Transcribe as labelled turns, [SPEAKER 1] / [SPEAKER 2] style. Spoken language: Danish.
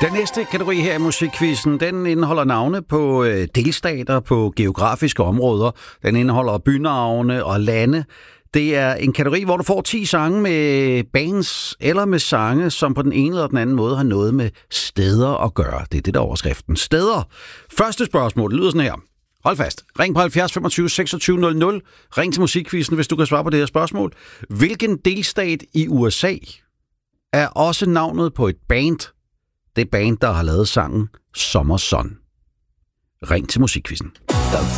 [SPEAKER 1] Den næste kategori her i musikquizzen, den indeholder navne på delstater, på geografiske områder. Den indeholder bynavne og lande. Det er en kategori, hvor du får 10 sange med bands eller med sange, som på den ene eller den anden måde har noget med steder at gøre. Det er det, der er overskriften. Steder. Første spørgsmål lyder sådan her. Hold fast. Ring på 70 25 26 00. Ring til musikquizzen, hvis du kan svare på det her spørgsmål. Hvilken delstat i USA er også navnet på et band? Det band, der har lavet sangen Summer Sun. Ring til musikquizzen.